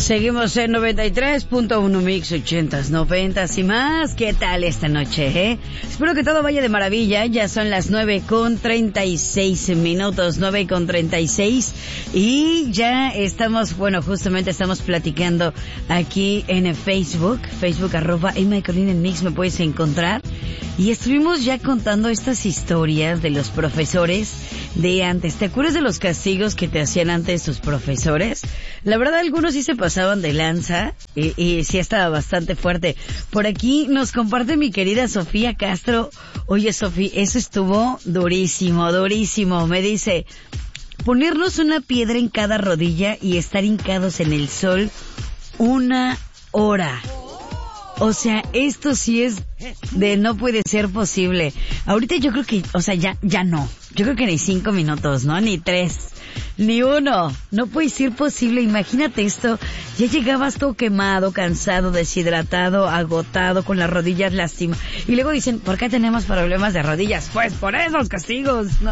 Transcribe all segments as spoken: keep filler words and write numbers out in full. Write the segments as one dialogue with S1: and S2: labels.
S1: Seguimos en noventa y tres punto uno Mix, ochentas, noventas y más. ¿Qué tal esta noche, eh? Espero que todo vaya de maravilla. Ya son las nueve con treinta y seis minutos, nueve con treinta y seis. Y ya estamos, bueno, justamente estamos platicando aquí en Facebook, Facebook arroba Emma y Colina en Mix, me puedes encontrar. Y estuvimos ya contando estas historias de los profesores de antes. ¿Te acuerdas de los castigos que te hacían antes tus profesores? La verdad, algunos sí se pasaban de lanza y, y sí estaba bastante fuerte. Por aquí nos comparte mi querida Sofía Castro. Oye, Sofía, eso estuvo durísimo, durísimo. Me dice, ponernos una piedra en cada rodilla y estar hincados en el sol una hora. O sea, esto sí es de no puede ser posible. Ahorita yo creo que, o sea, ya, ya no. Yo creo que ni cinco minutos, ¿no? Ni tres. Ni uno. No puede ser posible. Imagínate esto. Ya llegabas todo quemado, cansado, deshidratado, agotado, con las rodillas lastimadas. Y luego dicen, ¿por qué tenemos problemas de rodillas? Pues por esos castigos, ¿no?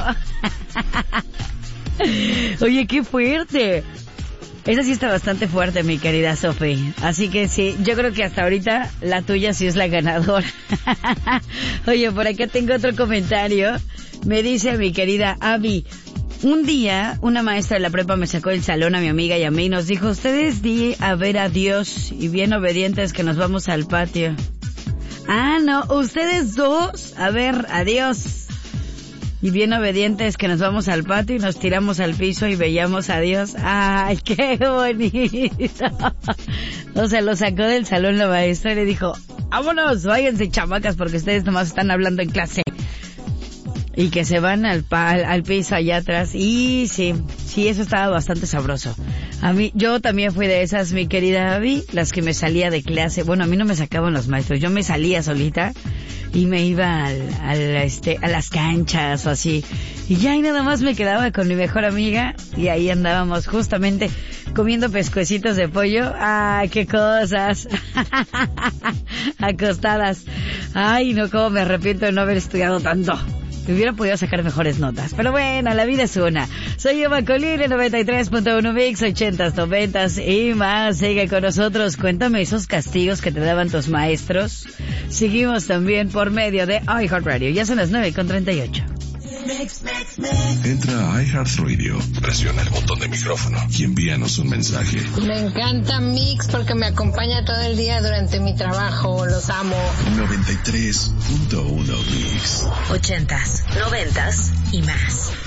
S1: Oye, qué fuerte. Esa sí está bastante fuerte, mi querida Sofi. Así que sí, yo creo que hasta ahorita la tuya sí es la ganadora. Oye, por acá tengo otro comentario. Me dice mi querida Abby, un día una maestra de la prepa me sacó del salón a mi amiga y a mí y nos dijo, ustedes di a ver a Dios y bien obedientes que nos vamos al patio. Ah, no, ustedes dos, a ver, adiós. Y bien obedientes que nos vamos al patio y nos tiramos al piso y veíamos a Dios. ¡Ay, qué bonito! O sea, lo sacó del salón la maestra y le dijo, vámonos, váyanse chamacas porque ustedes nomás están hablando en clase. Y que se van al, pa al, al piso allá atrás. Y sí, sí, eso estaba bastante sabroso. A mí, yo también fui de esas, mi querida Abby, las que me salía de clase. Bueno, a mí no me sacaban los maestros, yo me salía solita y me iba al, al este, a las canchas o así. Y ya ahí nada más me quedaba con mi mejor amiga y ahí andábamos justamente comiendo pescuecitos de pollo. ¡Ah, qué cosas! Acostadas. Ay, no, cómo me arrepiento de no haber estudiado tanto. Me hubiera podido sacar mejores notas. Pero bueno, la vida es una. Soy Emma Colina, noventa y tres punto uno Mix, ochentas, noventas y más. Sigue con nosotros. Cuéntame esos castigos que te daban tus maestros. Seguimos también por medio de iHeartRadio. Ya son las nueve con treinta y ocho.
S2: Entra a iHeartRadio, presiona el botón de micrófono y envíanos un mensaje.
S3: Me encanta Mix porque me acompaña todo el día durante mi trabajo. Los amo.
S2: noventa y tres punto uno Mix.
S4: Ochentas, noventas y más.